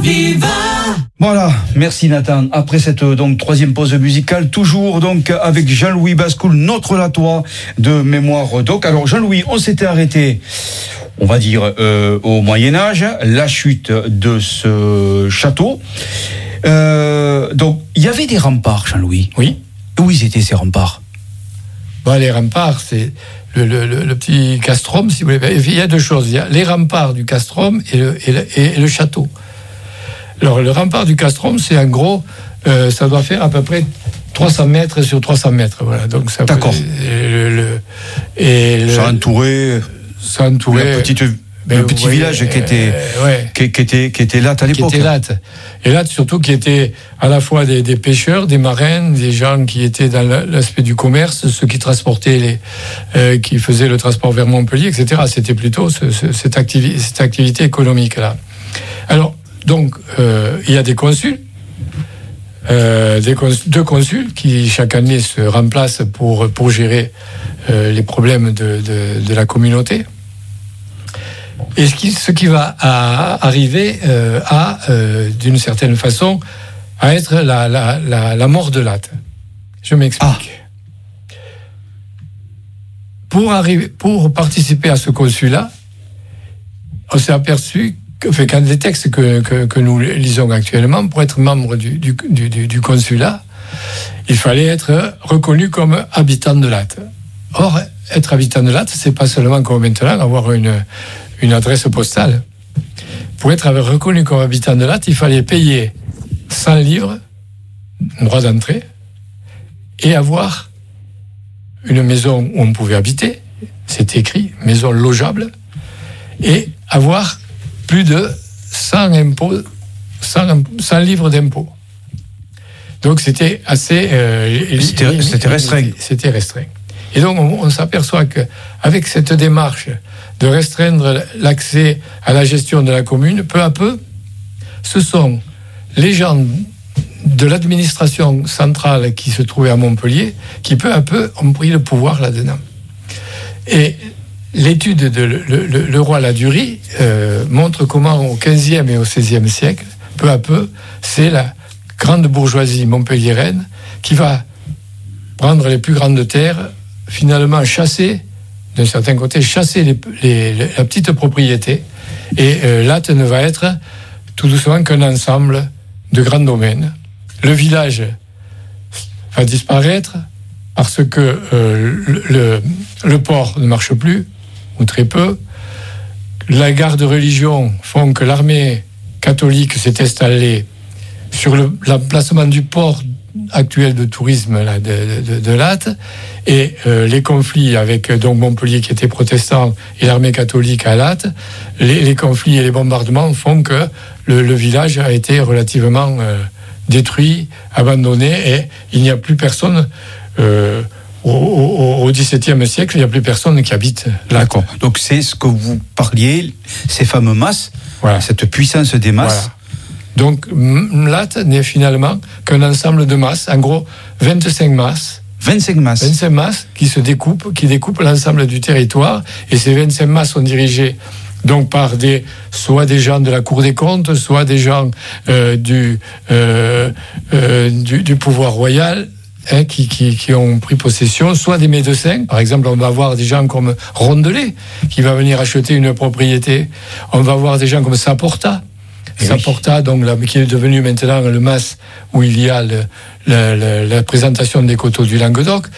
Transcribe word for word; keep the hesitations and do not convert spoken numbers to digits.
Aviva. Voilà, merci Nathan. Après cette donc troisième pause musicale, toujours donc avec Jean-Louis Bascoul, notre latois de Mémoire Doc. Alors Jean-Louis, on s'était arrêté, on va dire euh, au Moyen-Âge, la chute de ce château. Euh, donc il y avait des remparts, Jean-Louis. Oui. Où ils étaient ces remparts? Bon, les remparts, c'est le, le, le, le petit castrum, si vous voulez. Il y a deux choses. Il y a les remparts du castrum et le, et le, et le château. Alors, le rempart du castrum, c'est en gros, euh, ça doit faire à peu près trois cents mètres sur trois cents mètres. Voilà. Donc, ça D'accord. Peut, le, le, et le, ça entourait, ça entourait la petite, ben, le petit voyez, village qui était, euh, ouais. qui, qui était, qui était là à l'époque. Qui était là. Et là, surtout, qui était à la fois des, des pêcheurs, des marins, des gens qui étaient dans l'aspect du commerce, ceux qui transportaient les, euh, qui faisaient le transport vers Montpellier, et cetera. C'était plutôt ce, ce, cette, activi- cette activité économique-là. Alors, donc, euh, il y a des consuls, euh, des cons- deux consuls qui, chaque année, se remplacent pour, pour gérer euh, les problèmes de, de, de la communauté. Et ce qui, ce qui va à, arriver euh, à, euh, d'une certaine façon, à être la, la, la, la mort de Latte. Je m'explique. Ah. Pour, arriver, pour participer à ce consulat, on s'est aperçu que, enfin, quand les textes que, que, que nous lisons actuellement, pour être membre du, du, du, du consulat, il fallait être reconnu comme habitant de Latte. Or, être habitant de Latte, c'est pas seulement comme maintenant avoir une, une adresse postale. Pour être reconnu comme habitant de Latte, il fallait payer cent livres, droit d'entrée, et avoir une maison où on pouvait habiter, c'est écrit, maison logeable, et avoir plus de cent impôts, cent, cent livres d'impôts. Donc c'était assez... Euh, c'était, c'était restreint. C'était restreint. Et donc on, on s'aperçoit qu'avec cette démarche de restreindre l'accès à la gestion de la commune, peu à peu, ce sont les gens de l'administration centrale qui se trouvait à Montpellier qui, peu à peu, ont pris le pouvoir là-dedans. Et l'étude de le, le, le roi Ladurie euh, montre comment, au quinzième et au seizième siècle, peu à peu, c'est la grande bourgeoisie montpelliéraine qui va prendre les plus grandes terres, finalement chasser, d'un certain côté, chasser les, les, les, la petite propriété. Et euh, Latte ne va être tout doucement qu'un ensemble de grands domaines. Le village va disparaître parce que euh, le, le, le port ne marche plus, ou très peu. La guerre de religion font que l'armée catholique s'est installée sur le, l'emplacement du port actuel de tourisme là, de, de, de Latte, et euh, les conflits avec donc Montpellier qui était protestant et l'armée catholique à Latte, les, les conflits et les bombardements font que le, le village a été relativement euh, détruit, abandonné, et il n'y a plus personne euh, au, au, au dix-septième siècle, il n'y a plus personne qui habite Latte. D'accord. Donc c'est ce que vous parliez, ces fameuses masses, voilà. Cette puissance des masses. Voilà. Donc, Latte n'est finalement qu'un ensemble de masses, en gros, vingt-cinq masses. vingt-cinq masses. vingt-cinq masses qui se découpent, qui découpent l'ensemble du territoire. Et ces vingt-cinq masses sont dirigées donc par des, soit des gens de la Cour des comptes, soit des gens euh, du, euh, euh, du, du pouvoir royal, hein, qui, qui, qui ont pris possession, soit des médecins. Par exemple, on va avoir des gens comme Rondelet, qui va venir acheter une propriété. On va avoir des gens comme Saporta, Et Saporta, oui. donc, là, qui est devenu maintenant le mas où il y a le, le, le, la présentation des coteaux du Languedoc.